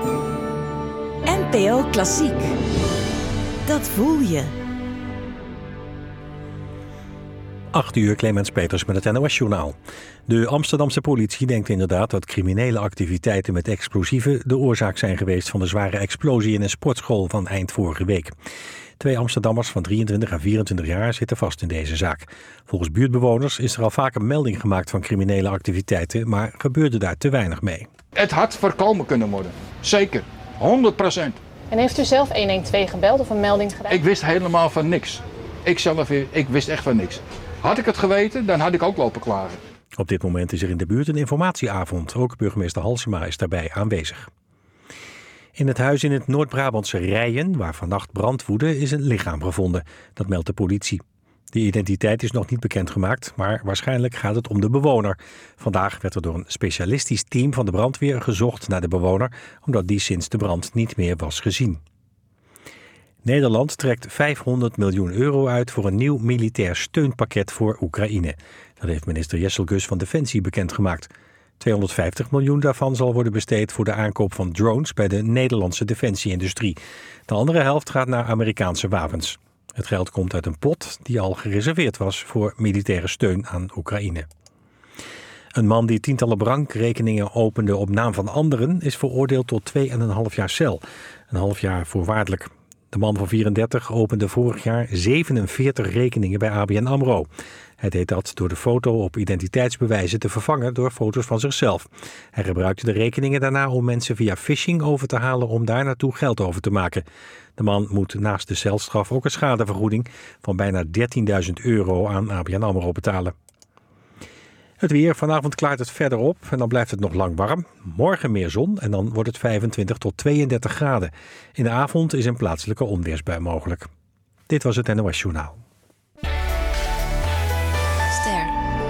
NPO Klassiek. Dat voel je. 8 uur, Clemens Peters met het NOS-journaal. De Amsterdamse politie denkt inderdaad dat criminele activiteiten met explosieven de oorzaak zijn geweest van de zware explosie in een sportschool van eind vorige week. 2 Amsterdammers van 23 en 24 jaar zitten vast in deze zaak. Volgens buurtbewoners is er al vaker melding gemaakt van criminele activiteiten, maar gebeurde daar te weinig mee. Het had voorkomen kunnen worden. Zeker. 100%. En heeft u zelf 112 gebeld of een melding gedaan? Ik wist helemaal van niks. Ik wist echt van niks. Had ik het geweten, dan had ik ook lopen klagen. Op dit moment is er in de buurt een informatieavond. Ook burgemeester Halsema is daarbij aanwezig. In het huis in het Noord-Brabantse Rijen, waar vannacht brand woedde, is een lichaam gevonden. Dat meldt de politie. De identiteit is nog niet bekendgemaakt, maar waarschijnlijk gaat het om de bewoner. Vandaag werd er door een specialistisch team van de brandweer gezocht naar de bewoner, omdat die sinds de brand niet meer was gezien. Nederland trekt €500 miljoen uit voor een nieuw militair steunpakket voor Oekraïne. Dat heeft minister Jesselgus van Defensie bekendgemaakt. 250 miljoen daarvan zal worden besteed voor de aankoop van drones bij de Nederlandse defensieindustrie. De andere helft gaat naar Amerikaanse wapens. Het geld komt uit een pot die al gereserveerd was voor militaire steun aan Oekraïne. Een man die tientallen bankrekeningen opende op naam van anderen is veroordeeld tot 2,5 jaar cel. Een half jaar voorwaardelijk. De man van 34 opende vorig jaar 47 rekeningen bij ABN AMRO. Hij deed dat door de foto op identiteitsbewijzen te vervangen door foto's van zichzelf. Hij gebruikte de rekeningen daarna om mensen via phishing over te halen om daar naartoe geld over te maken. De man moet naast de celstraf ook een schadevergoeding van bijna €13.000 aan ABN AMRO betalen. Het weer, vanavond klaart het verder op en dan blijft het nog lang warm. Morgen meer zon en dan wordt het 25 tot 32 graden. In de avond is een plaatselijke onweersbui mogelijk. Dit was het NOS Journaal. Ster.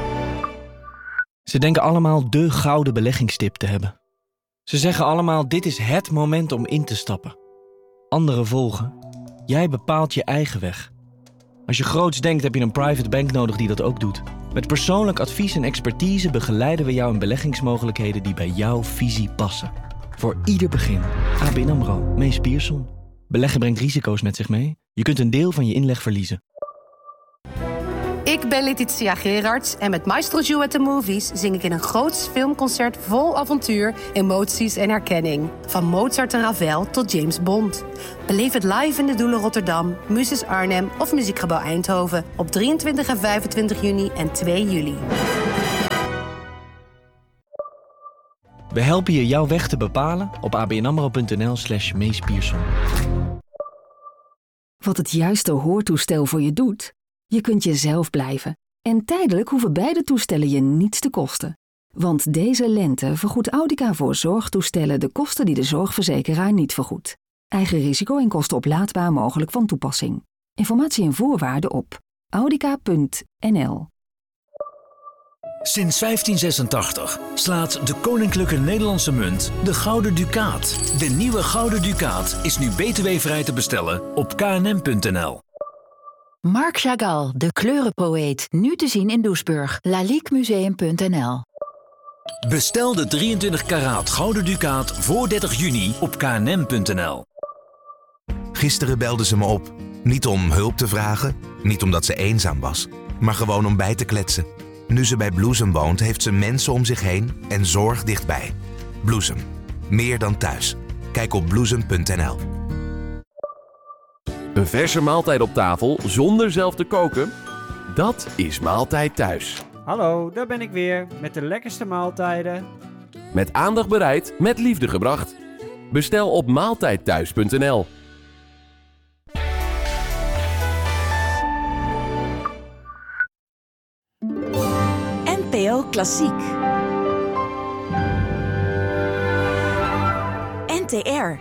Ze denken allemaal de gouden beleggingstip te hebben. Ze zeggen allemaal, dit is het moment om in te stappen. Anderen volgen. Jij bepaalt je eigen weg. Als je groots denkt, heb je een private bank nodig die dat ook doet. Met persoonlijk advies en expertise begeleiden we jou in beleggingsmogelijkheden die bij jouw visie passen. Voor ieder begin. ABN AMRO, Mees Pierson. Beleggen brengt risico's met zich mee. Je kunt een deel van je inleg verliezen. Ik ben Letitia Gerards en met Maestro Joe at the Movies zing ik in een groots filmconcert vol avontuur, emoties en herkenning. Van Mozart en Ravel tot James Bond. Beleef het live in de Doelen Rotterdam, Muses Arnhem of Muziekgebouw Eindhoven op 23 en 25 juni en 2 juli. We helpen je jouw weg te bepalen op abnamro.nl/Mees Pierson. Wat het juiste hoortoestel voor je doet? Je kunt jezelf blijven. En tijdelijk hoeven beide toestellen je niets te kosten. Want deze lente vergoedt Audica voor zorgtoestellen de kosten die de zorgverzekeraar niet vergoedt. Eigen risico en kosten oplaadbaar mogelijk van toepassing. Informatie en voorwaarden op audica.nl. Sinds 1586 slaat de Koninklijke Nederlandse Munt de Gouden Ducaat. De nieuwe Gouden Ducaat is nu btw-vrij te bestellen op knm.nl. Marc Chagall, de kleurenpoëet, nu te zien in Doesburg. laliquemuseum.nl. Bestel de 23 karaat Gouden Ducaat voor 30 juni op knm.nl. Gisteren belde ze me op. Niet om hulp te vragen, niet omdat ze eenzaam was, maar gewoon om bij te kletsen. Nu ze bij Bloesem woont, heeft ze mensen om zich heen en zorg dichtbij. Bloesem. Meer dan thuis. Kijk op bloesem.nl. Een verse maaltijd op tafel zonder zelf te koken? Dat is Maaltijd Thuis. Hallo, daar ben ik weer met de lekkerste maaltijden. Met aandacht bereid, met liefde gebracht. Bestel op maaltijdthuis.nl. NPO Klassiek. NTR.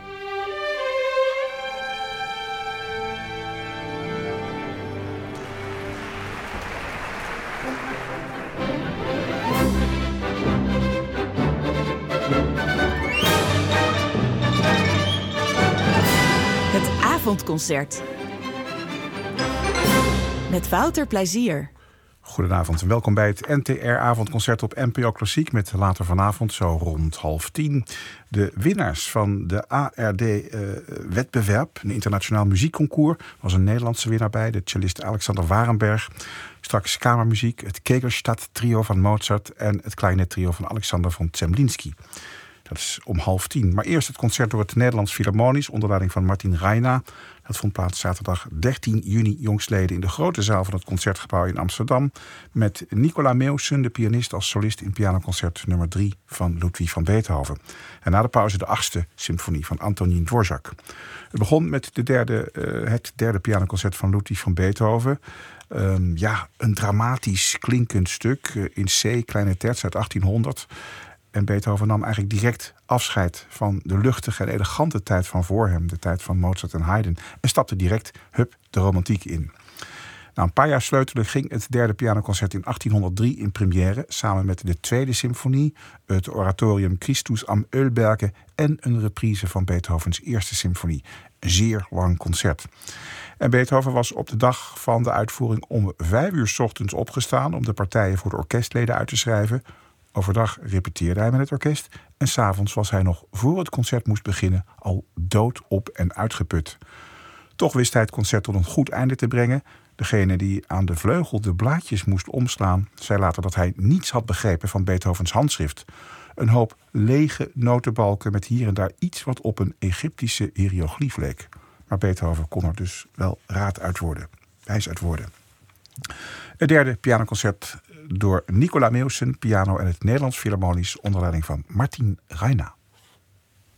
Het avondconcert. Met Wouter Plezier. Goedenavond en welkom bij het NTR-avondconcert op NPO Klassiek met later vanavond, zo rond 9:30, de winnaars van de ARD-wedbewerb, een internationaal muziekconcours. Er was een Nederlandse winnaar bij, de cellist Alexander Warenberg. Straks kamermuziek, het Kegelstadt-trio van Mozart en het klarinettrio van Alexander von Zemlinsky. Dat is om 9:30. Maar eerst het concert door het Nederlands Philharmonisch onder leiding van Martin Reina. Dat vond plaats zaterdag 13 juni jongstleden in de grote zaal van het Concertgebouw in Amsterdam. Met Nicola Meeuwsen, de pianist, als solist in pianoconcert nummer 3 van Ludwig van Beethoven. En na de pauze de 8e symfonie van Antonín Dvořák. Het begon met het derde pianoconcert van Ludwig van Beethoven. Een dramatisch klinkend stuk in C, kleine terts uit 1800. En Beethoven nam eigenlijk direct afscheid van de luchtige en elegante tijd van voor hem, de tijd van Mozart en Haydn, en stapte direct, de romantiek in. Na een paar jaar sleutelen ging het derde pianoconcert in 1803 in première, samen met de tweede symfonie, het oratorium Christus am Ölberge en een reprise van Beethovens eerste symfonie. Een zeer lang concert. En Beethoven was op de dag van de uitvoering om 5:00 's ochtends opgestaan om de partijen voor de orkestleden uit te schrijven. Overdag repeteerde hij met het orkest en 's avonds was hij nog voor het concert moest beginnen al doodop en uitgeput. Toch wist hij het concert tot een goed einde te brengen. Degene die aan de vleugel de blaadjes moest omslaan, zei later dat hij niets had begrepen van Beethovens handschrift. Een hoop lege notenbalken met hier en daar iets wat op een Egyptische hieroglyf leek. Maar Beethoven kon er dus wel wijs uit worden. Het derde pianoconcert door Nicola Meeuwsen, piano en het Nederlands Philharmonisch onder leiding van Martin Reina.